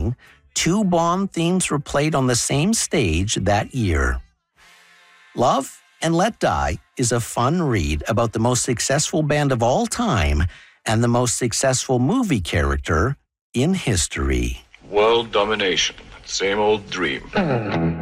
Irving, 2 Bond themes were played on the same stage that year. Love and Let Die is a fun read about the most successful band of all time and the most successful movie character in history. World domination, same old dream.